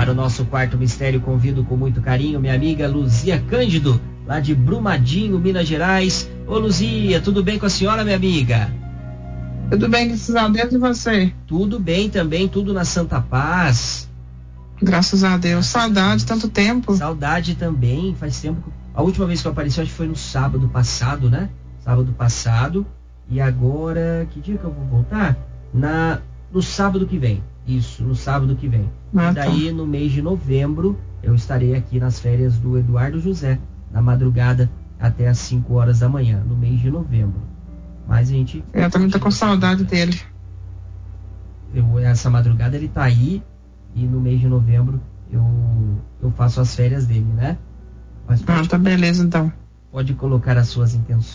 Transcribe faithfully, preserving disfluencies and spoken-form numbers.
para o nosso quarto mistério, convido com muito carinho minha amiga Luzia Cândido, lá de Brumadinho, Minas Gerais. Ô Luzia, tudo bem com a senhora, minha amiga? Tudo bem, graças a Deus, e você? Tudo bem também, tudo na Santa Paz. Graças a Deus. Saudade, tanto tempo. Saudade também, faz tempo. A última vez que eu apareci, acho que foi no sábado passado, né? Sábado passado. E agora, que dia que eu vou voltar? Na, no sábado que vem. Isso, no sábado que vem. Ah, e daí, tá. No mês de novembro, eu estarei aqui nas férias do Eduardo José, na madrugada até às cinco horas da manhã, no mês de novembro. Mas a gente... Eu também tô com saudade dele. Eu, essa madrugada ele tá aí, e no mês de novembro eu, eu faço as férias dele, né? Mas pode, ah, tá beleza então. Pode colocar as suas intenções.